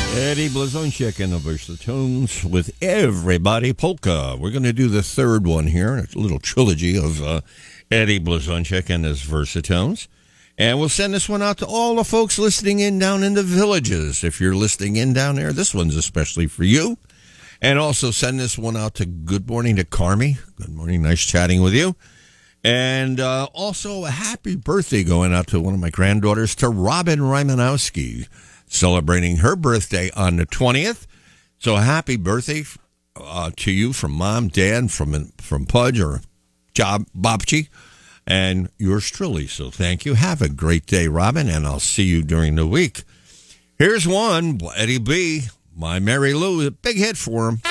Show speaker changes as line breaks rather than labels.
Eddie Blazonczyk and the Versatones with Everybody Polka. We're going to do the third one here, a little trilogy of Eddie Blazonczyk and his Versatones. And we'll send this one out to all the folks listening in down in the villages. If you're listening in down there, this one's especially for you. And also send this one out to Good Morning to Carmi. Good morning, nice chatting with you. And also a happy birthday going out to one of my granddaughters, to Robin Rymanowski, celebrating her birthday on the 20th. So happy birthday to you from Mom, Dad, from Pudge or Babchi, and yours truly. So thank you. Have a great day, Robin, and I'll see you during the week. Here's one, Eddie B., My Mary Lou, a big hit for him.